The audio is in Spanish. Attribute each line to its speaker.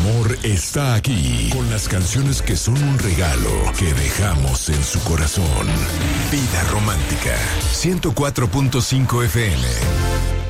Speaker 1: amor está aquí, con las canciones que son un regalo que dejamos en su corazón. Vida Romántica, 104.5 FM.